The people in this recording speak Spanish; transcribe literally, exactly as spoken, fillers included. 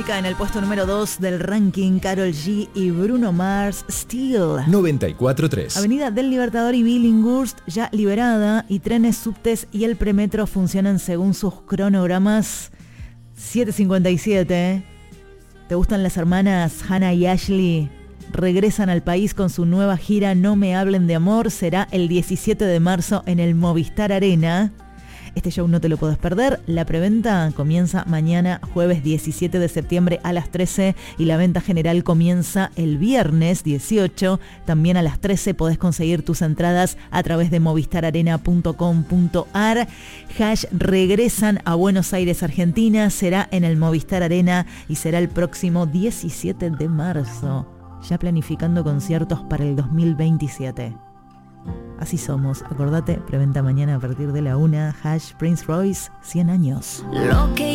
En el puesto número dos del ranking, Karol G y Bruno Mars, Still. noventa y cuatro punto tres. Avenida del Libertador y Billinghurst ya liberada y trenes, subtes y el premetro funcionan según sus cronogramas. siete cincuenta y siete. ¿Te gustan las hermanas Hannah y Ashley? Regresan al país con su nueva gira No me hablen de amor. Será el diecisiete de marzo en el Movistar Arena. Este show no te lo puedes perder. La preventa comienza mañana, jueves diecisiete de septiembre a las trece, y la venta general comienza el viernes dieciocho. También a las trece podés conseguir tus entradas a través de movistar arena punto com punto ar. Hash regresan a Buenos Aires, Argentina. Será en el Movistar Arena y será el próximo diecisiete de marzo. Ya planificando conciertos para el dos mil veintisiete. Así somos, acordate, preventa mañana a partir de la una. Hash Prince Royce, cien años. Lo que